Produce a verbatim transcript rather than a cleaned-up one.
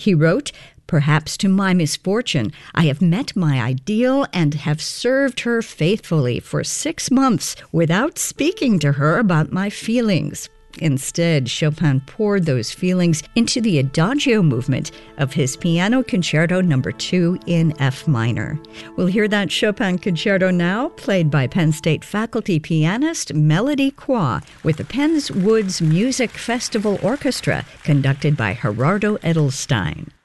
He wrote, "Perhaps to my misfortune, I have met my ideal and have served her faithfully for six months without speaking to her about my feelings." Instead, Chopin poured those feelings into the Adagio movement of his Piano Concerto number two in F minor. We'll hear that Chopin concerto now, played by Penn State faculty pianist Melody Kwa with the Penns Woods Music Festival Orchestra, conducted by Gerardo Edelstein.